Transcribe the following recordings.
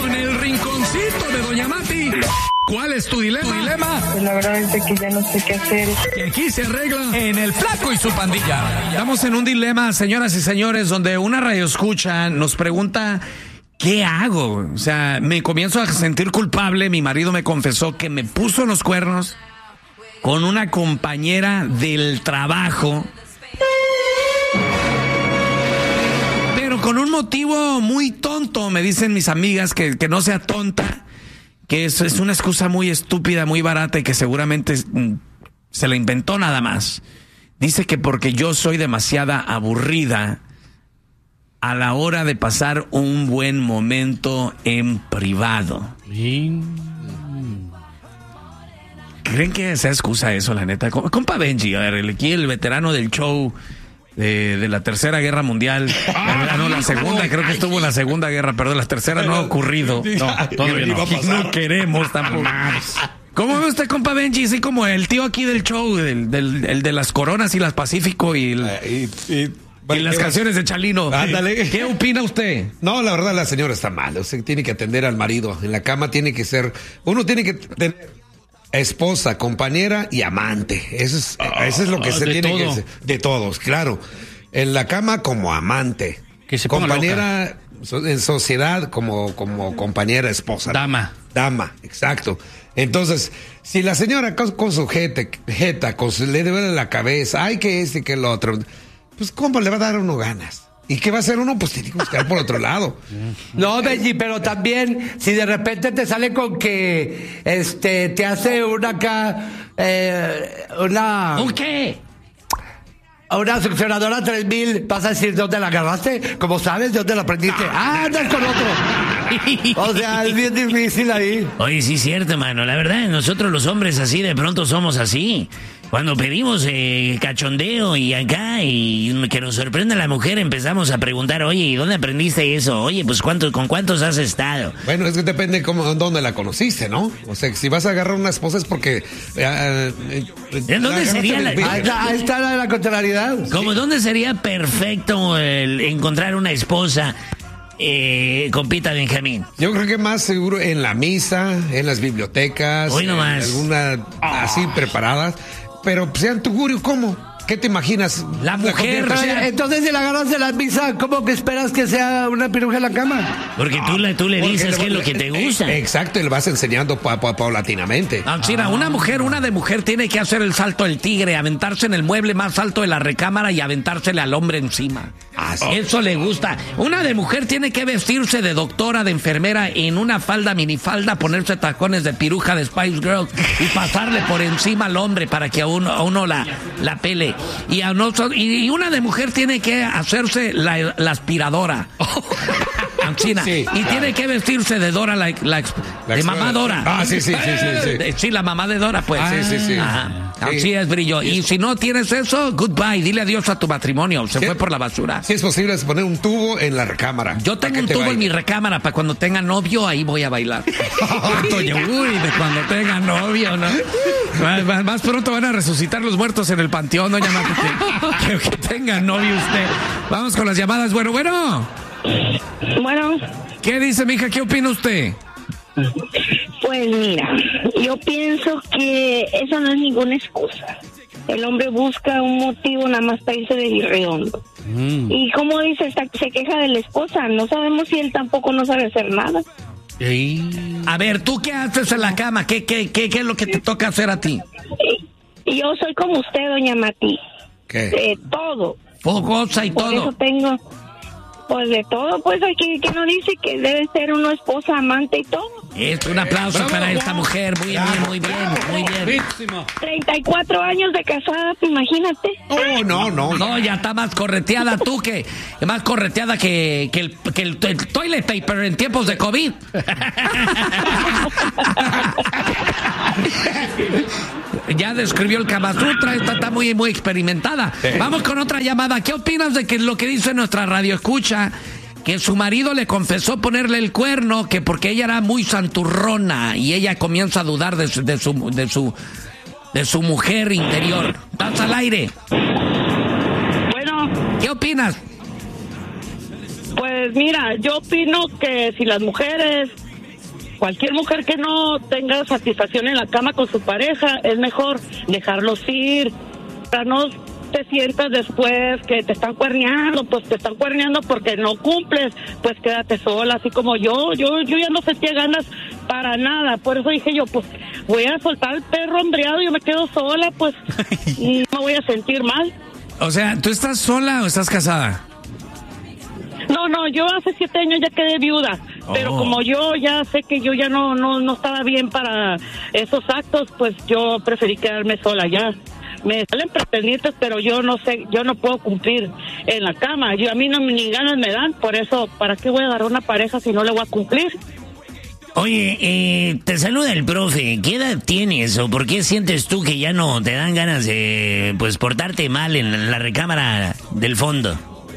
con el rinconcito de Doña Mati. ¿Cuál es tu dilema? Pues la verdad es que ya no sé qué hacer. Y aquí se arregla en El Flaco y su pandilla. Estamos en un dilema, señoras y señores, donde una radioescucha nos pregunta, ¿qué hago? O sea, me comienzo a sentir culpable. Mi marido me confesó que me puso los cuernos con una compañera del trabajo, pero con un motivo muy tonto. Me dicen mis amigas que no sea tonta, que es una excusa muy estúpida, muy barata y que seguramente se la inventó nada más. Dice que porque yo soy demasiada aburrida a la hora de pasar un buen momento en privado. ¿Creen que sea excusa eso, la neta? Compa Benji, a ver, aquí el veterano del show de la Tercera Guerra Mundial. No, la segunda, creo que estuvo en la Segunda Guerra, perdón, la tercera no ha ocurrido. No, todavía no queremos tampoco. ¿Cómo ve usted, compa Benji? Sí, como el tío aquí del show, el de las Coronas y las Pacífico y las canciones de Chalino. Ándale. ¿Qué opina usted? No, la verdad la señora está mal. Usted tiene que atender al marido. En la cama tiene que ser... Uno tiene que tener esposa, compañera y amante. Eso es lo que se tiene todo. De todos, claro. En la cama como amante. Que se compañera en sociedad como compañera, esposa. Dama, exacto. Entonces, si la señora con su jeta, le duele la cabeza, ay, que este, que el otro, pues ¿cómo le va a dar a uno ganas? ¿Y qué va a hacer uno? Pues tiene que buscar por otro lado. No, Benji, pero también, si de repente te sale con que te hace una ¿Un qué? Una succionadora 3000, vas a decir dónde la agarraste, como sabes, dónde la aprendiste. Andas con otro. O sea, es bien difícil ahí. Oye, sí es cierto, mano. La verdad, nosotros los hombres así de pronto somos así. Cuando pedimos cachondeo y acá, y que nos sorprenda la mujer, empezamos a preguntar, oye, ¿y dónde aprendiste eso? Oye, pues ¿con cuántos has estado? Bueno, es que depende dónde la conociste, ¿no? O sea, si vas a agarrar una esposa es porque... ¿De dónde sería Ahí está la contrariedad. ¿Cómo dónde sería perfecto encontrar una esposa? Compita Benjamín. Yo creo que más seguro en la misa, en las bibliotecas, hoy nomás. Alguna así preparadas. Pero sean tugurio, ¿cómo? ¿Qué te imaginas? La mujer. Entonces, si la agarras de la misa, ¿cómo que esperas que sea una piruja en la cama? Porque tú le dices qué es lo que te gusta. Exacto, y le vas enseñando paulatinamente. China, una de mujer tiene que hacer el salto del tigre, aventarse en el mueble más alto de la recámara y aventársele al hombre encima. Eso le gusta. Una de mujer tiene que vestirse de doctora, de enfermera, en una falda, minifalda, ponerse tacones de piruja de Spice Girls y pasarle por encima al hombre para que a uno la pele. Y una de mujer tiene que hacerse la aspiradora. China. Sí. Y tiene que vestirse de Dora, de mamá Dora. Sí. Sí, la mamá de Dora, pues. Sí. Ajá. Así es, brillo. Y si no tienes eso, goodbye. Dile adiós a tu matrimonio. Se fue por la basura. Si es posible, es poner un tubo en la recámara. Yo tengo un tubo en mi recámara para cuando tenga novio, ahí voy a bailar. De cuando tenga novio, ¿no? Más pronto van a resucitar los muertos en el panteón, doña Mati. Que tenga novio usted. Vamos con las llamadas. Bueno. ¿Qué dice, mija? ¿Qué opina usted? Pues mira, yo pienso que eso no es ninguna excusa. El hombre busca un motivo nada más para irse de irredondo. Y como dice, se queja de la esposa. No sabemos si él tampoco no sabe hacer nada. A ver, ¿tú qué haces en la cama? ¿Qué es lo que te toca hacer a ti? Yo soy como usted, doña Mati. ¿Qué? De todo. Fogosa y Por todo. eso tengo... Pues de todo, pues aquí que no dice que debe ser una esposa, amante y todo. Un aplauso para esta mujer, muy bien. 34 años de casada, imagínate. No, ya está más correteada más correteada que el toilet paper en tiempos de COVID. Ya describió el Kama Sutra, esta está muy experimentada. Vamos con otra llamada. ¿Qué opinas de que lo que dice nuestra radio escucha? Que su marido le confesó ponerle el cuerno, que porque ella era muy santurrona y ella comienza a dudar de su mujer interior. ¿Estás al aire? Bueno. ¿Qué opinas? Pues mira, yo opino que si las mujeres cualquier mujer que no tenga satisfacción en la cama con su pareja, es mejor dejarlos ir, para no te sientas después que te están cuerneando, pues te están cuerneando porque no cumples, pues quédate sola, así como yo ya no sentía ganas para nada, por eso dije yo, pues voy a soltar el perro hambreado, yo me quedo sola, pues, y no voy a sentir mal. O sea, ¿tú estás sola o estás casada? No, yo hace 7 años ya quedé viuda, pero como yo ya sé que yo ya no estaba bien para esos actos, pues yo preferí quedarme sola ya. Me salen pretendientes, pero yo no sé, yo no puedo cumplir en la cama. A mí ni ganas me dan, por eso, ¿para qué voy a dar una pareja si no le voy a cumplir? Oye, te saluda el profe. ¿Qué edad tienes o por qué sientes tú que ya no te dan ganas de, pues, portarte mal en la recámara del fondo?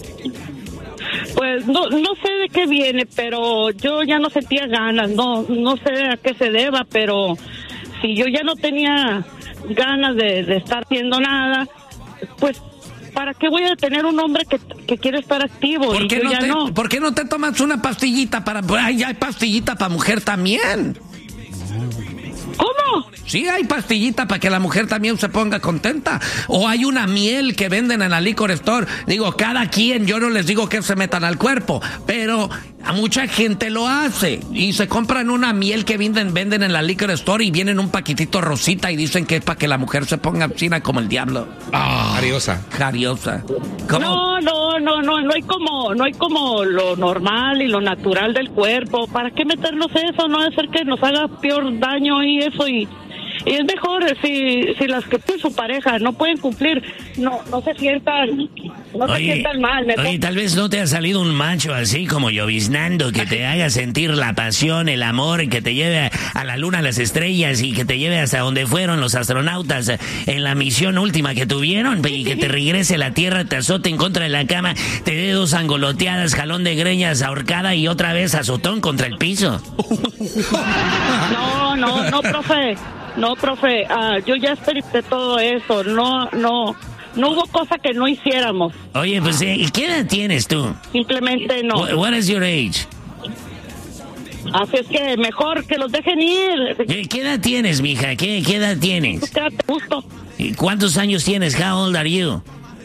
Pues no sé de qué viene, pero yo ya no sentía ganas, no sé a qué se deba, pero si yo ya no tenía ganas de estar haciendo nada, pues ¿para qué voy a tener un hombre que quiere estar activo? ¿Por qué, no? ¿Por qué no te tomas una pastillita para... Ay, hay pastillita para mujer también. ¿Cómo? Sí, hay pastillita para que la mujer también se ponga contenta. O hay una miel que venden en la liquor store. Digo, cada quien, yo no les digo que se metan al cuerpo, pero a mucha gente lo hace. Y se compran una miel que venden en la liquor store y viene en un paquetito rosita y dicen que es para que la mujer se ponga china como el diablo. Jariosa. ¿Cómo? No hay como lo normal y lo natural del cuerpo. ¿Para qué meternos eso? No debe ser que nos haga peor daño y eso, y es mejor si las que tienen su pareja no pueden cumplir, no se sientan mal. Oye, tal vez no te ha salido un macho así como lloviznando que te haga sentir la pasión, el amor, que te lleve a la luna, a las estrellas y que te lleve hasta donde fueron los astronautas en la misión última que tuvieron, y que te regrese a la tierra, te azote en contra de la cama, te dé 2 angoloteadas, jalón de greñas, ahorcada y otra vez azotón contra el piso. No, profe, yo ya experimenté todo eso, no hubo cosa que no hiciéramos. Oye, pues, ¿qué edad tienes tú? Simplemente no. What is your age? Así es que mejor que los dejen ir. ¿Qué edad tienes, mija? ¿Qué edad tienes? Quédate justo. ¿Y cuántos años tienes? How old are you?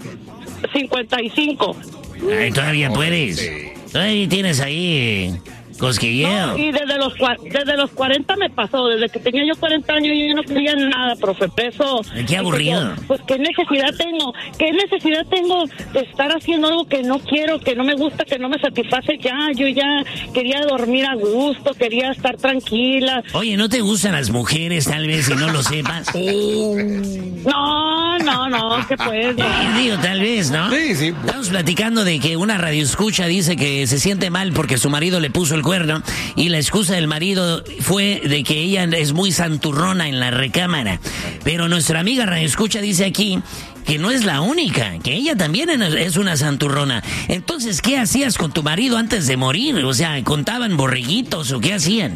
55. Ay, todavía puedes. Todavía tienes ahí... cosquilleo. No, y desde los 40 me pasó, desde que tenía yo 40 años yo no quería nada, profe, eso. Qué aburrido. Pues qué necesidad tengo de estar haciendo algo que no quiero, que no me gusta, que no me satisface yo ya quería dormir a gusto, quería estar tranquila. Oye, ¿no te gustan las mujeres tal vez si no lo sepas? No, que pues. Digo, tal vez, ¿no? Sí. Estamos platicando de que una radioescucha dice que se siente mal porque su marido le puso el cuerno y la excusa del marido fue de que ella es muy santurrona en la recámara. Pero nuestra amiga radioescucha dice aquí que no es la única, que ella también es una santurrona. Entonces, ¿qué hacías con tu marido antes de morir? O sea, ¿contaban borreguitos o qué hacían?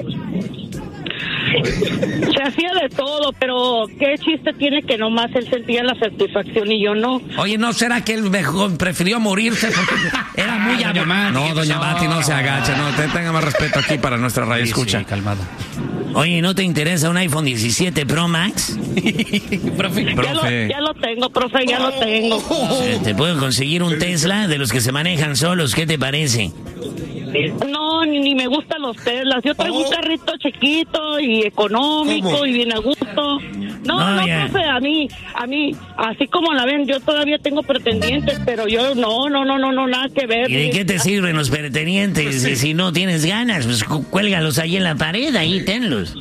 Se hacía de todo, pero qué chiste tiene que nomás él sentía la satisfacción y yo no. Oye, ¿no será que él mejor prefirió morirse porque era muy No, doña Mati, no se agache, no, tenga más respeto aquí para nuestra radio escucha. Sí, calmada. Oye, ¿no te interesa un iPhone 17 Pro Max? Profe. Ya lo tengo, profe, ya lo tengo. Te puedo conseguir un Tesla de los que se manejan solos, ¿qué te parece? No, ni me gustan los Teslas. Yo traigo un carrito chiquito y económico y bien a gusto. No, profe, a mí, así como la ven, yo todavía tengo pretendientes, pero yo no, nada que ver. ¿Y de qué te sirven los pretendientes? Si no tienes ganas, pues cuélgalos ahí en la pared, ahí tenlos.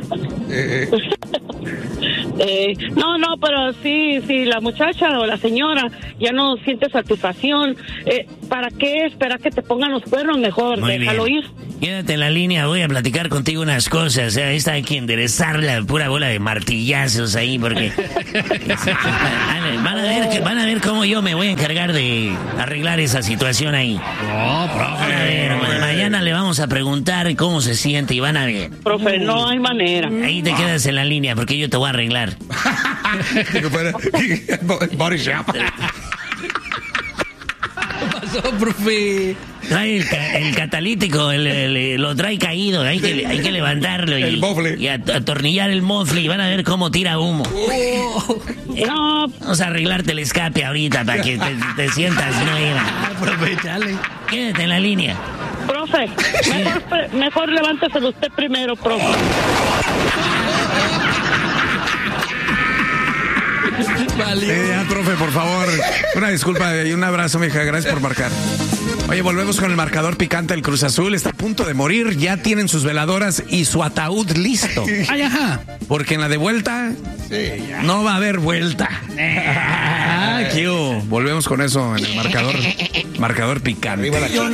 No, pero sí, la muchacha o la señora ya no siente satisfacción. ¿Para qué esperar que te pongan los cuernos? Mejor, muy déjalo bien. ir. Quédate en la línea, voy a platicar contigo unas cosas. Ahí está, hay que enderezar la pura bola de martillazos ahí, porque van a ver cómo yo me voy a encargar de arreglar esa situación ahí. No, profe. Van a ver, mañana le vamos a preguntar cómo se siente y van a ver. Profe, no hay manera. Ahí te quedas en la línea porque yo te voy a arreglar. Body shop. ¿Qué pasó, profe? Trae el catalítico, lo trae caído, hay que levantarlo El mofle. y atornillar el mofle y van a ver cómo tira humo. No, Vamos a arreglarte el escape ahorita para que te sientas nueva. Aprovechale. Quédate en la línea. profe, mejor levántese usted primero, profe. Ya, profe, por favor. Una disculpa y un abrazo, mija. Gracias por marcar. Oye, volvemos con el marcador picante. El Cruz Azul está a punto de morir. Ya tienen sus veladoras y su ataúd listo. Ay, ajá. Porque en la de vuelta no va a haber vuelta. ¿Qué hubo? Volvemos con eso en el marcador picante. Arriba la chica.